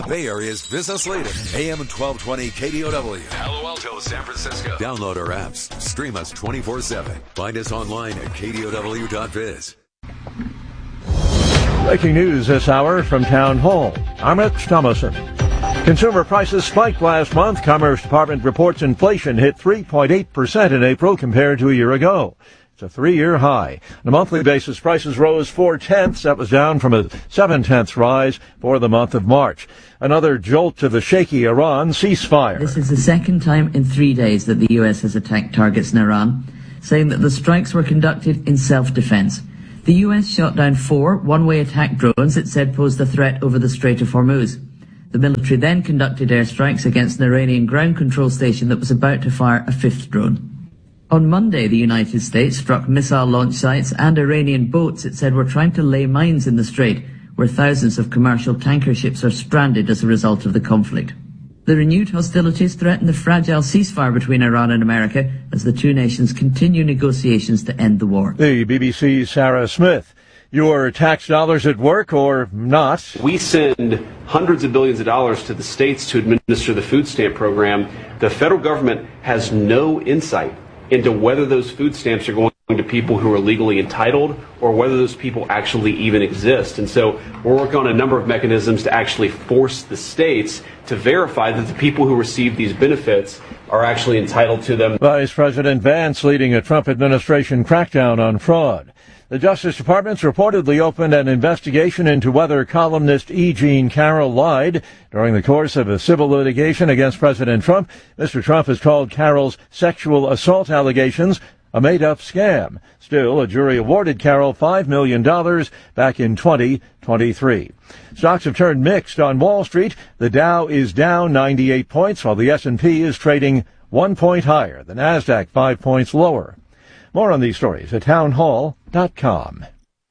the Bay Area's business leader, AM 1220 KDOW. Palo Alto, San Francisco. Download our apps. Stream us 24/7. Find us online at KDOW.biz. Breaking news this hour from Town Hall. I'm Rich Thomason. Consumer prices spiked last month. Commerce Department reports inflation hit 3.8% in April compared to a year ago. It's a 3-year high. On a monthly basis, prices rose 0.4. That was down from a 0.7 rise for the month of March. Another jolt to the shaky Iran ceasefire. This is the second time in 3 days that the U.S. has attacked targets in Iran, saying that the strikes were conducted in self-defense. The U.S. shot down 4 one-way attack drones it said posed a threat over the Strait of Hormuz. The military then conducted airstrikes against an Iranian ground control station that was about to fire a 5th drone. On Monday, the United States struck missile launch sites and Iranian boats it said were trying to lay mines in the strait, where thousands of commercial tanker ships are stranded as a result of the conflict. The renewed hostilities threaten the fragile ceasefire between Iran and America as the two nations continue negotiations to end the war. The BBC's Sarah Smith. Your tax dollars at work or not? We send hundreds of billions of dollars to the states to administer the food stamp program. The federal government has no insight into whether those food stamps are going to people who are legally entitled or whether those people actually even exist. And so we're working on a number of mechanisms to actually force the states to verify that the people who receive these benefits are actually entitled to them. Vice President Vance leading a Trump administration crackdown on fraud. The Justice Department's reportedly opened an investigation into whether columnist E. Jean Carroll lied during the course of a civil litigation against President Trump. Mr. Trump has called Carroll's sexual assault allegations a made-up scam. Still, a jury awarded Carroll $5 million back in 2023. Stocks have turned mixed on Wall Street. The Dow is down 98 points, while the S&P is trading 1 point higher. The Nasdaq 5 points lower. More on these stories at townhall.com.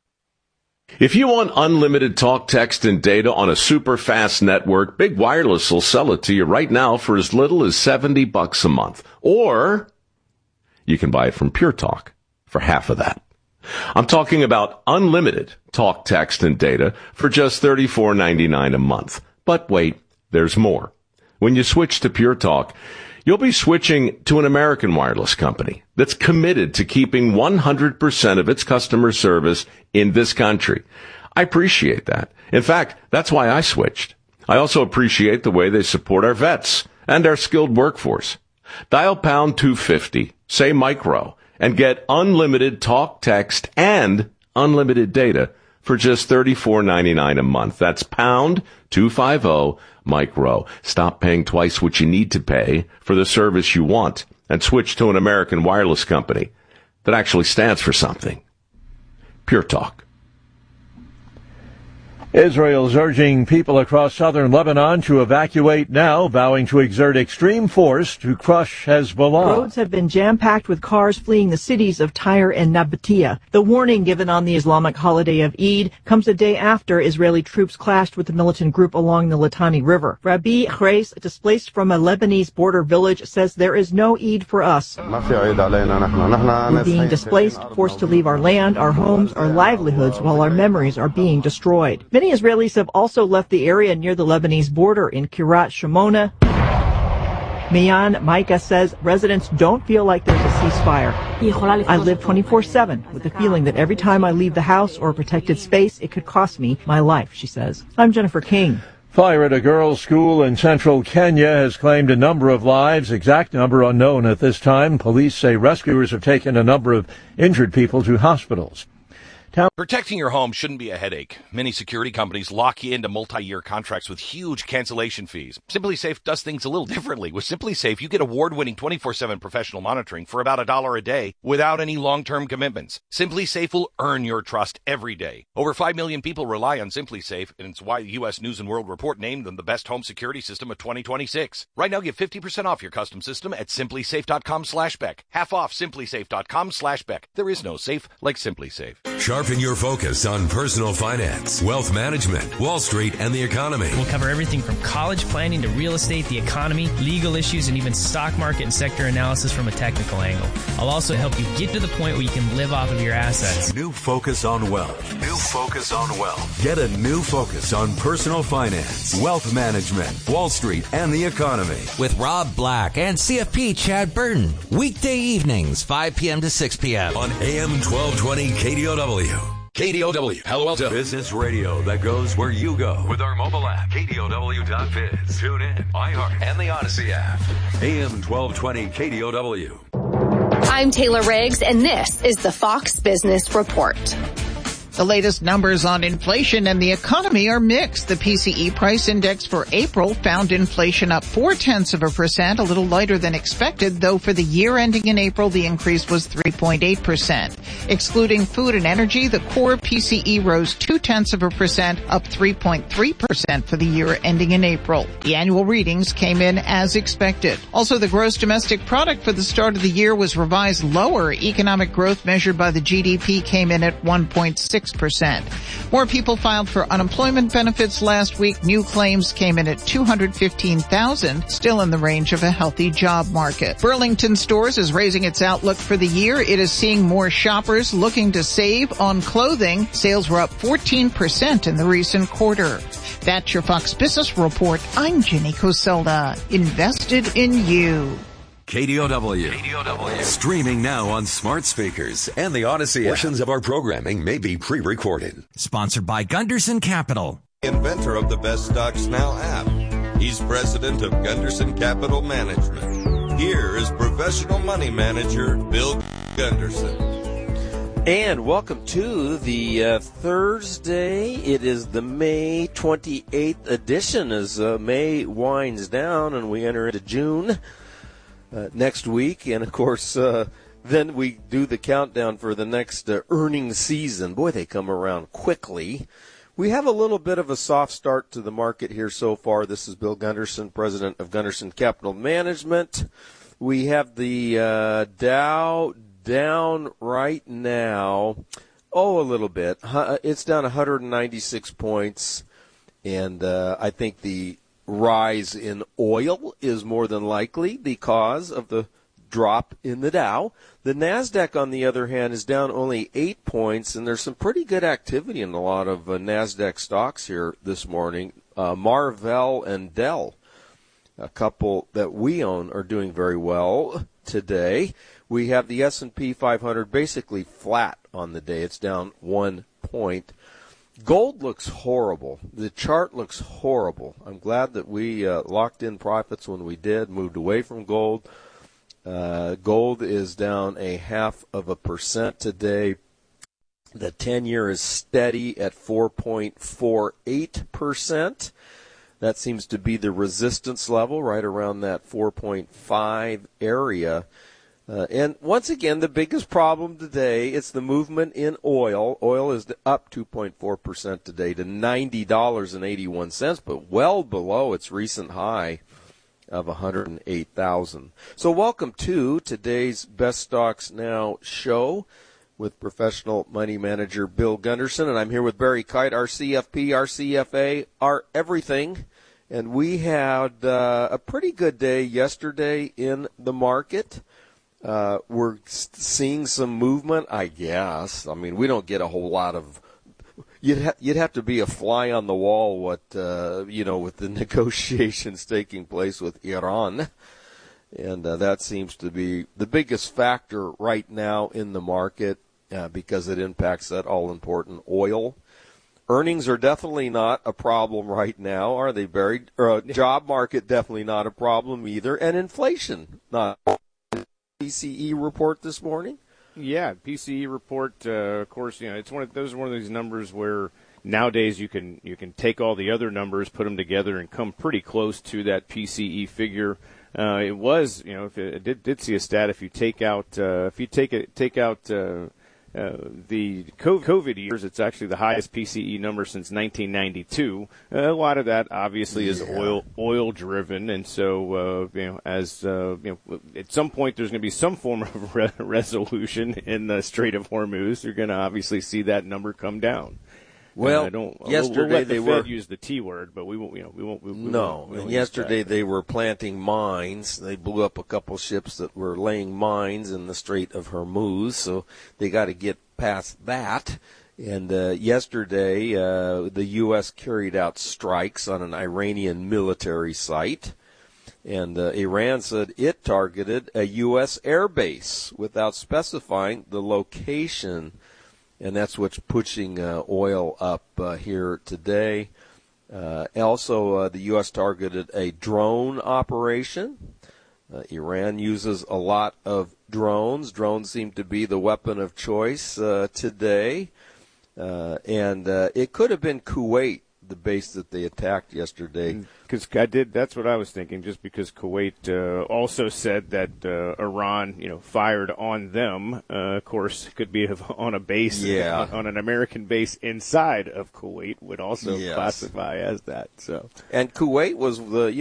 If you want unlimited talk, text, and data on a super fast network, Big Wireless will sell it to you right now for as little as $70 a month. Or you can buy it from Pure Talk for half of that. I'm talking about unlimited talk, text, and data for just $34.99 a month. But wait, there's more. When you switch to Pure Talk, you'll be switching to an American wireless company that's committed to keeping 100% of its customer service in this country. I appreciate that. In fact, that's why I switched. I also appreciate the way they support our vets and our skilled workforce. Dial pound 250, say micro, and get unlimited talk, text, and unlimited data for just $34.99 a month. That's pound 250 micro. Stop paying twice what you need to pay for the service you want and switch to an American wireless company that actually stands for something. Pure Talk. Israel's urging people across southern Lebanon to evacuate now, vowing to exert extreme force to crush Hezbollah. Roads have been jam-packed with cars fleeing the cities of Tyre and Nabatea. The warning given on the Islamic holiday of Eid comes a day after Israeli troops clashed with the militant group along the Litani River. Rabbi Chreis, displaced from a Lebanese border village, says there is no Eid for us. We're being displaced, forced to leave our land, our homes, our livelihoods, while our memories are being destroyed. Many Israelis have also left the area near the Lebanese border in Kiryat Shimona. Mian Micah says residents don't feel like there's a ceasefire. I live 24/7 with the feeling that every time I leave the house or a protected space, it could cost me my life, she says. I'm Jennifer King. Fire at a girls' school in central Kenya has claimed a number of lives, exact number unknown at this time. Police say rescuers have taken a number of injured people to hospitals. Protecting your home shouldn't be a headache. Many security companies lock you into multi-year contracts with huge cancellation fees. SimpliSafe does things a little differently. With SimpliSafe, you get award-winning 24/7 professional monitoring for about $1 a day without any long-term commitments. SimpliSafe will earn your trust every day. Over 5 million people rely on SimpliSafe, and it's why the U.S. News & World Report named them the best home security system of 2026. Right now, get 50% off your custom system at simplisafe.com/Beck. Half off simplisafe.com/Beck. There is no safe like SimpliSafe. Sharpen your focus on personal finance, wealth management, Wall Street, and the economy. We'll cover everything from college planning to real estate, the economy, legal issues, and even stock market and sector analysis from a technical angle. I'll also help you get to the point where you can live off of your assets. New focus on wealth. New focus on wealth. Get a new focus on personal finance, wealth management, Wall Street, and the economy. With Rob Black and CFP Chad Burton. Weekday evenings, 5 p.m. to 6 p.m. on AM 1220 KDOW. KDOW, Palo Alto. Business radio that goes where you go. With our mobile app, KDOW.biz. Tune in, iHeart, and the Odyssey app. AM 1220 KDOW. I'm Taylor Riggs, and this is the Fox Business Report. The latest numbers on inflation and the economy are mixed. The PCE price index for April found inflation up 0.4%, a little lighter than expected, though for the year ending in April, the increase was 3.8%. Excluding food and energy, the core PCE rose 0.2%, up 3.3% for the year ending in April. The annual readings came in as expected. Also, the gross domestic product for the start of the year was revised lower. Economic growth measured by the GDP came in at 1.6%. More people filed for unemployment benefits last week. New claims came in at 215,000, still in the range of a healthy job market. Burlington Stores is raising its outlook for the year. It is seeing more shoppers looking to save on clothing. Sales were up 14% in the recent quarter. That's your Fox Business Report. I'm Jenny Coselda. Invested in you. KDOW. Streaming now on smart speakers and the Odyssey app. Portions of our programming may be pre-recorded. Sponsored by Gunderson Capital. Inventor of the Best Stocks Now app. He's president of Gunderson Capital Management. Here is professional money manager Bill Gunderson. And welcome to the Thursday. It is the May 28th edition as May winds down and we enter into June. Next week, and of course, then we do the countdown for the next earnings season. Boy, they come around quickly. We have a little bit of a soft start to the market here so far. This is Bill Gunderson, president of Gunderson Capital Management. We have the Dow down right now, a little bit. It's down 196 points, and I think the rise in oil is more than likely the cause of the drop in the Dow. The NASDAQ, on the other hand, is down only 8 points, and there's some pretty good activity in a lot of NASDAQ stocks here this morning. Marvell and Dell, a couple that we own, are doing very well today. We have the S&P 500 basically flat on the day. It's down 1 point. Gold looks horrible. The chart looks horrible. I'm glad that we locked in profits when we did, moved away from gold. Gold is down 0.5% today. The 10-year is steady at 4.48%. That seems to be the resistance level, right around that 4.5 area. And once again, the biggest problem today, it's the movement in oil. Oil is up 2.4% today to $90.81, but well below its recent high of $108,000. So welcome to today's Best Stocks Now show with professional money manager Bill Gunderson. And I'm here with Barry Kite, our CFP, our CFA, our everything. And we had a pretty good day yesterday in the market. We're seeing some movement, I guess. I mean, we don't get a whole lot of. You'd have to be a fly on the wall. With the negotiations taking place with Iran, and that seems to be the biggest factor right now in the market because it impacts that all-important oil. Earnings are definitely not a problem right now, are they, Barry? Job market definitely not a problem either, and inflation not. PCE report this morning? Yeah, PCE report. Of course, it's one of these numbers where nowadays you can take all the other numbers, put them together, and come pretty close to that PCE figure. It was, if it did see a stat. If you take out the COVID years, it's actually the highest PCE number since 1992. A lot of that obviously is oil driven, and so at some point there's going to be some form of resolution in the Strait of Hormuz. You're going to obviously see that number come down. Well, yesterday we'll let they the were Fed use the T word, but we won't. And yesterday they were planting mines. They blew up a couple ships that were laying mines in the Strait of Hormuz, so they got to get past that. And yesterday, the U.S. carried out strikes on an Iranian military site, and Iran said it targeted a U.S. airbase without specifying the location. And that's what's pushing oil up here today. Also, the U.S. targeted a drone operation. Iran uses a lot of drones. Drones seem to be the weapon of choice today. And it could have been Kuwait, the base that they attacked yesterday. Because that's what I was thinking, just because Kuwait also said that Iran, fired on them. Of course, could be on a base, on an American base inside of Kuwait would also classify as that. So, and Kuwait was the,